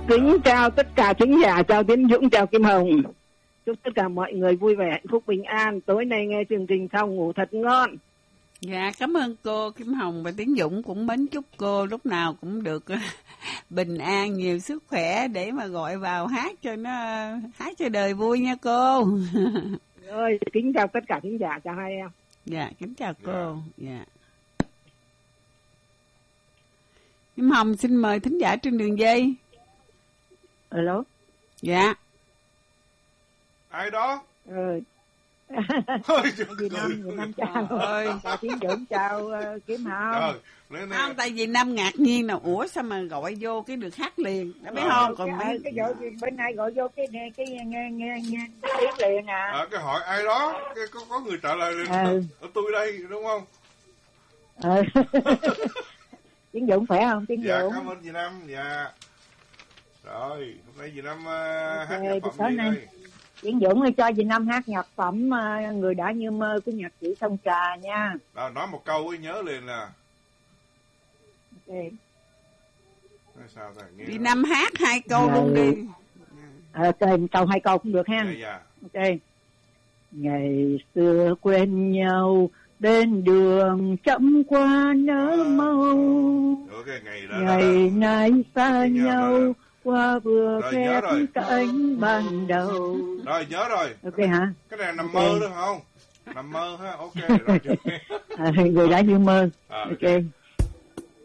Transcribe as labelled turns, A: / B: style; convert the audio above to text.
A: Kính chào tất cả thính giả, chào Tiến Dũng, chào Kim Hồng. Chúc tất cả mọi người vui vẻ, hạnh phúc, bình an. Tối nay nghe chương trình xong ngủ thật ngon.
B: Dạ, cảm ơn cô Kim Hồng và Tiến Dũng, cũng mến chúc cô lúc nào cũng được bình an, nhiều sức khỏe để mà gọi vào hát cho đời vui nha cô.
A: Rồi, kính chào tất cả thính giả, chào hai em.
B: Dạ, kính chào cô. Dạ. Kim Hồng xin mời thính giả trên đường dây.
A: Alo.
B: Dạ.
C: Ai đó?
A: Dì Năm chào. Chào Tiến Dũng, chào Kim Hồng.
B: Không, tại vì Năm ngạc nhiên nào, ủa sao mà gọi vô cái được hát liền, đã biết không? Còn
A: cái gọi bên này gọi vô cái nghe tiếng liền à.
C: Cái hỏi ai đó, có người trả lời ở tôi đây đúng không?
A: Tiến Dũng khỏe không? Tiến
C: Dạ,
A: Dũng.
C: cảm ơn dì Năm. Dạ. Rồi, hôm nay dì Năm hát nhạc phẩm gì đây?
A: Tiến Dũng ơi, cho dì Năm hát nhạc phẩm Người Đã Như Mơ của nhạc sĩ Sông Trà nha.
C: Rồi, nói một câu ấy nhớ liền là.
A: Okay.
C: Sao ta?
B: Dì Năm hát 2 câu luôn đi.
A: Câu 2 câu cũng được ha.
C: Dạ.
A: Ok. Ngày xưa quen nhau bên đường chậm qua nở màu.
C: Okay,
A: ngày nay xa nhau qua vừa khép cánh ban đầu.
C: Rồi, nhớ rồi.
A: Ok hả?
C: Cái này nằm mơ đúng không? Nằm mơ ha. Ok rồi.
A: Người Đã Như Mơ. Ok.